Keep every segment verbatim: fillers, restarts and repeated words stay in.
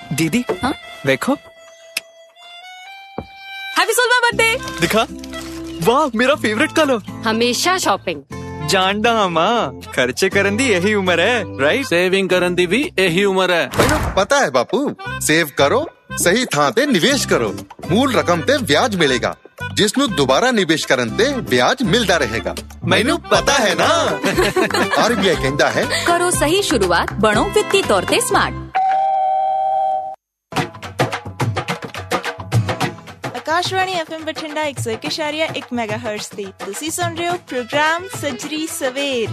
दीदी हाँ? देखो हैप्पी सोलवा बर्थडे। दिखा, वाह मेरा फेवरेट कलर। हमेशा शॉपिंग जानदा हां मां, खर्चे करन दी यही उम्र है, राइट? सेविंग करन दी भी यही उम्र है। ਮੈਨੂੰ ਪਤਾ ਹੈ ਬਾਪੂ, ਸੇਵ ਕਰੋ, ਸਹੀ ਥਾਂ ਤੇ ਨਿਵੇਸ਼ ਕਰੋ, ਮੂਲ ਰਕਮ ਤੇ ਵਿਆਜ ਮਿਲੇਗਾ, ਜਿਸ ਨੂੰ ਦੁਬਾਰਾ ਨਿਵੇਸ਼ ਕਰਨ ਤੇ ਵਿਆਜ ਮਿਲਦਾ ਰਹੇਗਾ। ਮੈਨੂੰ ਪਤਾ ਹੈ ਨਾ। ਆਰਬੀਆਈ ਕਹਿੰਦਾ ਹੈ, करो सही शुरुआत, बनो वित्तीय तौर ते स्मार्ट। आकाशवाणी एफएम बठिंडा एक सौ इशारिया एक मेगाहर्ट्ज दी तुसी सुन रहे हो प्रोग्राम सजरी सवेर।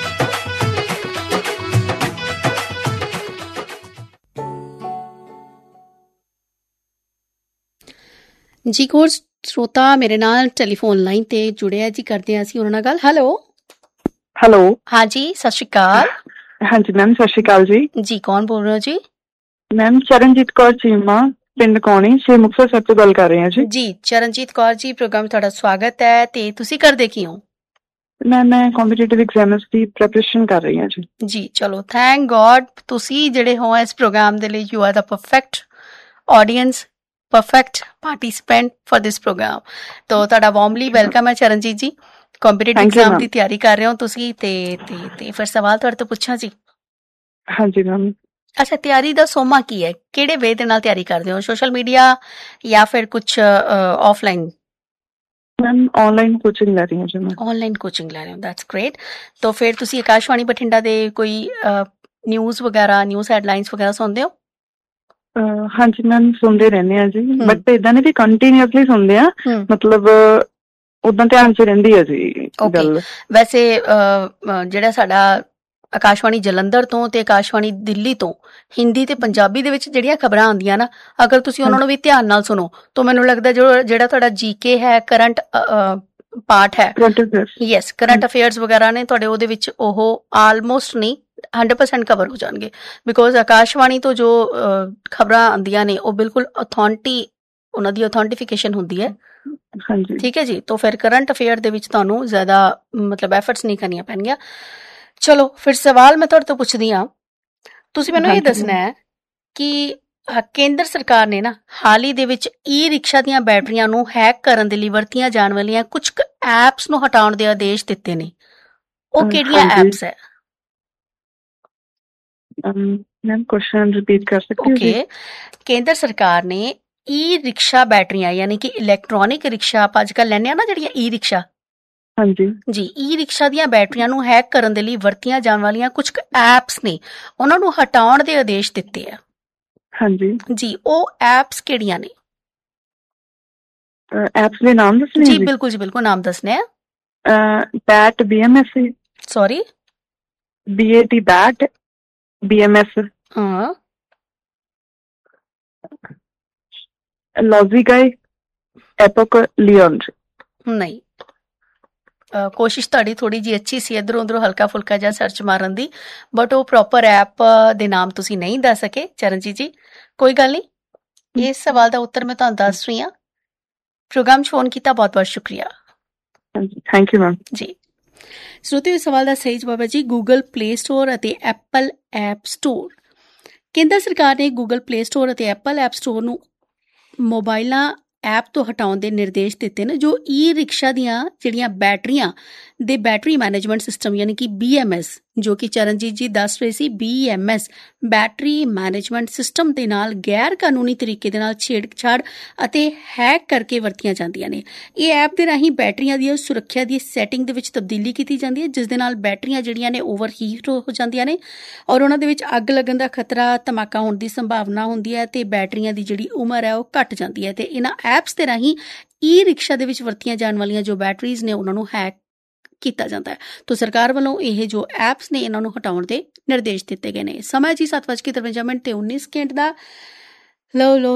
जी कोर श्रोता मेरे नाल टेलीफोन लाइन ते जुड़े है जी, करते हैं ਅਸੀਂ ਉਹਨਾਂ ਨਾਲ ਗੱਲ। ਹੈਲੋ ਹੈਲੋ हाँ जी, सत श्री अकाल। ਹਾਂਜੀ ਮੈਮ, ਸਤਿ ਸ਼੍ਰੀ ਅਕਾਲ ਜੀ। जी कौन बोल रहे हो जी? ਮੈਮ ਚਰਨਜੀਤ ਕੌਰ ਚੀਮਾ, ਪਿੰਡ ਕੌਣੀ, ਸ਼੍ਰੀ ਮੁਕਤਸਰ ਸਾਹਿਬ ਤੋਂ ਗੱਲ ਕਰ ਰਹੇ ਹਾਂ ਜੀ। जी चरणजीत कौर जी, प्रोग्राम ਤੁਹਾਡਾ ਸਵਾਗਤ ਹੈ। ਤੇ ਤੁਸੀਂ ਕਰਦੇ ਕੀ ਹੋ? ਮੈਂ ਮੈਂ ਕੰਪੀਟੀਟਿਵ ਐਗਜ਼ਾਮਸ ਦੀ ਪ੍ਰੈਪਰੇਸ਼ਨ ਕਰ ਰਹੀ ਹਾਂ ਜੀ। ਜੀ ਚਲੋ, ਥੈਂਕ ਗॉड ਤੁਸੀਂ ਜਿਹੜੇ ਹੋ ਇਸ ਪ੍ਰੋਗਰਾਮ ਦੇ ਲਈ, you are the perfect audience, perfect ਪਾਰਟਿਸਿਪੈਂਟ for this programme. ਤਾਂ ਤੁਹਾਡਾ ਵਾਰਮਲੀ ਵੈਲਕਮ ਹੈ ਚਰਨਜੀਤ ਜੀ। ਕੰਪੀਟੀਟਿਵ ਐਗਜ਼ਾਮ ਦੀ ਤਿਆਰੀ ਕਰ ਰਹੇ ਹੋ ਤੁਸੀਂ ਤੇ ਤੇ ਤੇ ਫਿਰ ਸਵਾਲ ਤੁਹਾਡੇ ਤੋਂ ਪੁੱਛਾਂ ਜੀ। ਹਾਂਜੀ ਮੈਮ। ਅੱਛਾ, ਤਿਆਰੀ ਦਾ ਸੋਮਾ ਕੀ ਹੈ? ਕਿਹੜੇ ਵੇ ਦੇ ਨਾਲ ਤਿਆਰੀ ਕਰਦੇ ਹੋ? ਸੋਸ਼ਲ ਮੀਡੀਆ ਜਾਂ ਫਿਰ ਕੁਝ ਆਫਲਾਈਨ? ਮੈਮ ਆਨਲਾਈਨ ਕੋਚਿੰਗ ਲੈ ਰਹੀ ਹਾਂ ਜੀ ਮੈਂ। ਆਨਲਾਈਨ ਕੋਚਿੰਗ ਲੈ ਰਹੇ ਹੋ, ਦੈਟਸ ਗ੍ਰੇਟ। ਤਾਂ ਫਿਰ ਤੁਸੀਂ ਆਕਾਸ਼ਵਾਣੀ ਬਠਿੰਡਾ ਦੇ ਕੋਈ ਨਿਊਜ਼ ਵਗੈਰਾ, ਨਿਊਜ਼ ਹੈਡਲਾਈਨਸ ਵਗੈਰਾ ਸੁਣਦੇ ਹੋ? ਹਾਂਜੀ ਮੈਮ, ਸੁਣਦੇ ਰਹਿੰਦੇ ਆ ਜੀ, ਬਟ ਇਦਾਂ ਨਹੀਂ ਵੀ ਕੰਟੀਨਿਊਸਲੀ ਸੁਣਦੇ ਆ, ਮਤਲਬ ਉਦਾਂ ਧਿਆਨ 'ਚ ਰਹਿੰਦੀ ਹੈ ਜੀ ਗੱਲ। ਵੈਸੇ ਜਿਹੜਾ ਸਾਡਾ ਆਕਾਸ਼ਵਾਣੀ ਜਲੰਧਰ ਤੋਂ ਤੇ ਆਕਾਸ਼ਵਾਣੀ ਦਿੱਲੀ ਤੋਂ ਹਿੰਦੀ ਤੇ ਪੰਜਾਬੀ ਦੇ ਵਿੱਚ ਜਿਹੜੀਆਂ ਖਬਰਾਂ ਆਉਂਦੀਆਂ ਨਾ, ਅਗਰ ਤੁਸੀਂ ਉਹਨਾਂ ਨੂੰ ਵੀ ਧਿਆਨ ਨਾਲ ਸੁਣੋ ਤਾਂ ਮੈਨੂੰ ਲੱਗਦਾ ਜੋ ਜਿਹੜਾ ਤੁਹਾਡਾ ਜੀਕੇ ਹੈ, ਕਰੰਟ ਪਾਰਟ ਹੈ, ਯੈਸ, ਕਰੰਟ ਅਫੇਅਰਸ ਵਗੈਰਾ ਨੇ ਤੁਹਾਡੇ ਉਹਦੇ ਵਿੱਚ ਉਹ ਆਲਮੋਸਟ ਨਹੀਂ ਹੰਡਰਡ ਪਰਸੈਂਟ ਕਵਰ ਹੋ ਜਾਣਗੇ। ਬਿਕੋਜ਼ ਆਕਾਸ਼ਵਾਣੀ ਤੋਂ ਜੋ ਖਬਰਾਂ ਆਉਂਦੀਆਂ ਨੇ ਉਹ ਬਿਲਕੁਲ ਅਥੈਂਟੀ, ਉਹਨਾਂ ਦੀ ਅਥੈਂਟੀਫਿਕੇਸ਼ਨ ਹੁੰਦੀ ਹੈ। ਠੀਕ ਹੈ ਜੀ। ਤਾਂ ਫਿਰ ਕਰੰਟ ਅਫੇਅਰ ਦੇ ਵਿੱਚ ਤੁਹਾਨੂੰ ਜ਼ਿਆਦਾ ਮਤਲਬ ਐਫਰਟਸ ਨਹੀਂ ਕਰਨੀਆਂ ਪੈਣਗੀਆਂ। ਚਲੋ ਫਿਰ ਸਵਾਲ ਮੈਂ ਤੁਹਾਡੇ ਤੋਂ ਪੁੱਛਦੀ ਹਾਂ, ਤੁਸੀਂ ਮੈਨੂੰ ਇਹ ਦੱਸਣਾ ਹੈ ਕਿ ਕੇਂਦਰ ਸਰਕਾਰ ਨੇ ਨਾ ਹਾਲ ਹੀ ਦੇ ਵਿੱਚ ਈ ਰਿਕਸ਼ਾ ਦੀਆਂ ਬੈਟਰੀਆਂ ਨੂੰ ਹੈਕ ਕਰਨ ਦੇ ਲਈ ਵਰਤੀਆਂ ਜਾਣ ਵਾਲੀਆਂ ਕੁਝ ਐਪਸ ਨੂੰ ਹਟਾਉਣ ਦੇ ਆਦੇਸ਼ ਦਿੱਤੇ ਨੇ। ਉਹ ਕਿਹੜੀਆਂ ਐਪਸ ਹੈ? ਮੈਮ ਕੁਐਸਚਨ ਰਿਪੀਟ ਕਰ ਸਕਦੇ ਹੋ? ਓਕੇ, ਕੇਂਦਰ ਸਰਕਾਰ ਨੇ ਈ ਰਿਕਸ਼ਾ ਬੈਟਰੀਆਂ, ਯਾਨੀ ਕਿ ਇਲੈਕਟ੍ਰੋਨਿਕ ਰਿਕਸ਼ਾ ਆਪਾਂ ਅੱਜ ਕੱਲ੍ਹ ਲੈਂਦੇ ਹਾਂ ਨਾ, ਜਿਹੜੀਆਂ ਈ ਰਿਕਸ਼ਾ, ਹਾਂਜੀ ਜੀ, ਈ ਰਿਕਸ਼ਾ ਦੀਆਂ ਬੈਟਰੀਆਂ ਨੂੰ ਹੈਕ ਕਰਨ ਦੇ ਲਈ ਵਰਤੀਆਂ ਜਾਣ ਵਾਲੀਆਂ ਕੁਝ ਐਪਸ ਨੇ, ਉਹਨਾਂ ਨੂੰ ਹਟਾਉਣ ਦੇ ਆਦੇਸ਼ ਦਿੱਤੇ ਆ। ਹਾਂਜੀ ਜੀ, ਉਹ ਐਪਸ ਕਿਹੜੀਆਂ ਨੇ? ਐਪਸ ਦੇ ਨਾਮ ਦੱਸਣੇ ਜੀ? ਬਿਲਕੁਲ ਜੀ, ਬਿਲਕੁਲ ਨਾਮ ਦੱਸਣੇ ਆ। Bat B M S, sorry B A T bat, B M S, ਹਾਂ, ਲੌਜੀਕਾਈ, ਐਪੋਕ ਲਿਓਨ। ਨਹੀਂ, ਕੋਸ਼ਿਸ਼ ਤੁਹਾਡੀ ਥੋੜੀ ਜਿਹੀ ਅੱਛੀ ਸੀ ਇੱਧਰੋਂ ਉੱਧਰੋਂ ਹਲਕਾ ਫੁਲਕਾ ਜਿਹਾ ਸਰਚ ਮਾਰਨ ਦੀ, ਬਟ ਉਹ ਪ੍ਰੋਪਰ ਐਪ ਦੇ ਨਾਮ ਤੁਸੀਂ ਨਹੀਂ ਦੱਸ ਸਕੇ ਚਰਨਜੀਤ ਜੀ। ਕੋਈ ਗੱਲ ਨਹੀਂ, ਇਸ ਸਵਾਲ ਦਾ ਉੱਤਰ ਮੈਂ ਤੁਹਾਨੂੰ ਦੱਸ ਰਹੀ ਹਾਂ। ਪ੍ਰੋਗਰਾਮ 'ਚ ਫੋਨ ਕੀਤਾ, ਬਹੁਤ ਬਹੁਤ ਸ਼ੁਕਰੀਆ। ਥੈਂਕ ਯੂ ਮੈਮ ਜੀ। ਸਰੋਤਿਓ, ਇਸ ਸਵਾਲ ਦਾ ਸਹੀ ਜਵਾਬ ਹੈ ਜੀ ਗੂਗਲ ਪਲੇ ਸਟੋਰ ਅਤੇ ਐਪਲ ਐਪ ਸਟੋਰ। ਕੇਂਦਰ ਸਰਕਾਰ ਨੇ ਗੂਗਲ ਪਲੇ ਸਟੋਰ ਅਤੇ ਐਪਲ ਐਪ ਸਟੋਰ ਨੂੰ ਮੋਬਾਈਲਾਂ ਐਪ ਤੋਂ ਹਟਾਉਣ ਦੇ ਨਿਰਦੇਸ਼ ਦਿੱਤੇ ਨੇ, ਜੋ ਈ ਰਿਕਸ਼ਾ ਦੀਆਂ ਜਿਹੜੀਆਂ ਬੈਟਰੀਆਂ ਦੇ ਬੈਟਰੀ ਮੈਨੇਜਮੈਂਟ ਸਿਸਟਮ, ਯਾਨੀ ਕਿ ਬੀ ਐਮ ਐਸ, ਜੋ ਕਿ ਚਰਨਜੀਤ ਜੀ ਦੱਸ ਰਹੇ ਸੀ, B M S battery management system ਦੇ ਨਾਲ ਗੈਰ ਕਾਨੂੰਨੀ ਤਰੀਕੇ ਦੇ ਨਾਲ ਛੇੜਛਾੜ ਅਤੇ ਹੈਕ ਕਰਕੇ ਵਰਤੀਆਂ ਜਾਂਦੀਆਂ ਨੇ। ਇਹ ਐਪ ਦੇ ਰਾਹੀਂ ਬੈਟਰੀਆਂ ਦੀ ਸੁਰੱਖਿਆ ਦੀ ਸੈਟਿੰਗ ਦੇ ਵਿੱਚ ਤਬਦੀਲੀ ਕੀਤੀ ਜਾਂਦੀ ਹੈ, ਜਿਸ ਦੇ ਨਾਲ ਬੈਟਰੀਆਂ ਜਿਹੜੀਆਂ ਨੇ ਓਵਰ ਹੀਟ ਹੋ ਜਾਂਦੀਆਂ ਨੇ ਔਰ ਉਹਨਾਂ ਦੇ ਵਿੱਚ ਅੱਗ ਲੱਗਣ ਦਾ ਖਤਰਾ, ਧਮਾਕਾ ਹੋਣ ਦੀ ਸੰਭਾਵਨਾ ਹੁੰਦੀ ਹੈ ਤੇ ਬੈਟਰੀਆਂ ਦੀ ਜਿਹੜੀ ਉਮਰ ਹੈ ਉਹ ਘੱਟ ਜਾਂਦੀ ਹੈ। ਤੇ ਇਹਨਾਂ ਐਪਸ ਦੇ ਰਾਹੀਂ ਈ ਰਿਕਸ਼ਾ ਦੇ ਵਿੱਚ ਵਰਤੀਆਂ ਜਾਣ ਵਾਲੀਆਂ ਜੋ ਬੈਟਰੀਜ਼ ਨੇ ਉਹਨਾਂ ਨੂੰ ਹੈਕ ਕੀਤਾ ਜਾਂਦਾ ਹੈ। ਤਾਂ ਸਰਕਾਰ ਵੱਲੋਂ ਇਹ ਜੋ ਐਪਸ ਨੇ ਇਹਨਾਂ ਨੂੰ ਹਟਾਉਣ ਦੇ ਨਿਰਦੇਸ਼ ਦਿੱਤੇ ਗਏ ਨੇ। ਸਮਾਂ ਜੀ ਸੱਤ ਵੱਜ ਕੇ ਤਰਵੰਜਾ ਮਿੰਟ ਤੇ ਉੱਨੀ ਸਕਿੰਟ ਦਾ। ਲਓ ਲਓ